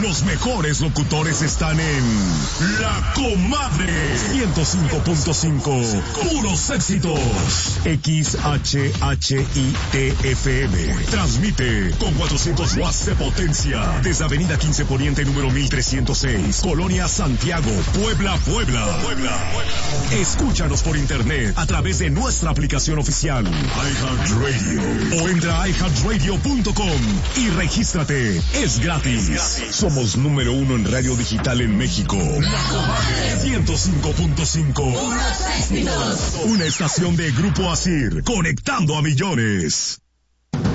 Los mejores locutores están en La Comadre 105.5. Puros éxitos. XHHITFM. Transmite con 400 watts de potencia desde Avenida 15 Poniente número 1306, Colonia Santiago, Puebla. Escúchanos por internet a través de nuestra aplicación oficial iHeartRadio o entra a iHeartRadio.com y regístrate. Es gratis. Somos número 1 en radio digital en México. La Comadre 105.5. Una estación de Grupo Asir, conectando a millones.